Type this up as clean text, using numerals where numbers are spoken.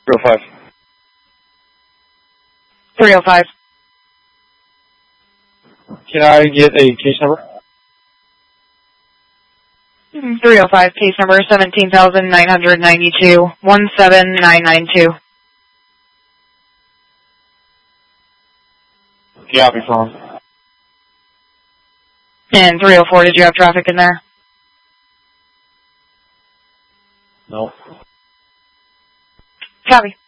305. 305. Can I get a case number? 305, case number 17,992, 17992. Copy from. And 304, did you have traffic in there? No. Copy.